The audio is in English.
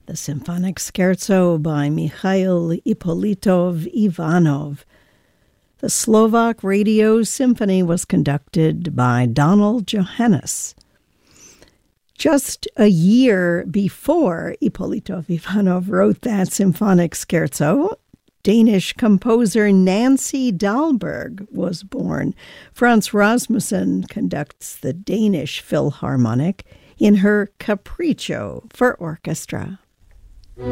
the Symphonic Scherzo by Mikhail Ippolitov Ivanov. The Slovak Radio Symphony was conducted by Donald Johannes. Just a year before Ippolitov Ivanov wrote that Symphonic Scherzo, Danish composer Nancy Dahlberg was born. Frans Rasmussen conducts the Danish Philharmonic in her Capriccio for orchestra.